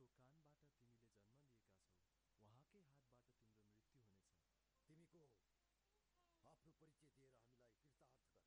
कानबाट तिमीले जन्म लिएका छौ उहाँकै हातबाट तिम्रो मृत्यु हुनेछ। तिमी को हो? आफ्नो परिचय दिएर हामीलाई कृतार्थ